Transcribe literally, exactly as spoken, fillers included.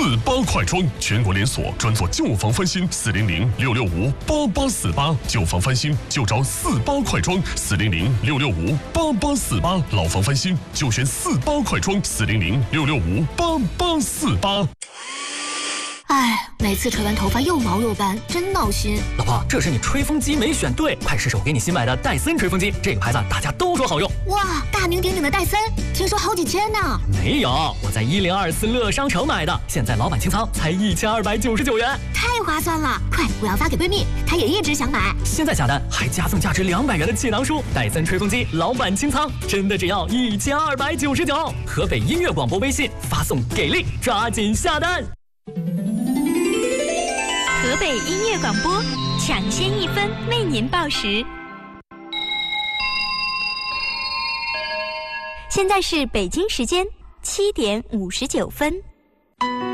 四八快装，全国连锁，专做旧房翻新。四零零六六五八八四八，旧房翻新就找四八快装。四零零六六五八八四八，老房翻新就选四八快装。四零零六六五八八四八。 哎，每次吹完头发又毛又斑，真闹心。 老婆，这是你吹风机没选对，快试试我给你新买的戴森吹风机，这个牌子大家都说好用。 哇，大名鼎鼎的戴森，听说好几千呢。 没有，我在一零二四乐商城买的，现在老板清仓才一千二百九十九元， 太划算了！快，我要发给闺蜜，她也一直想买。 现在下单还加赠价值两百元的气囊书，戴森吹风机老板清仓，真的只要一千二百九十九。河北音乐广播微信发送给力，抓紧下单。 河北音乐广播，抢先一分为您报时。现在是北京时间七点五十九分。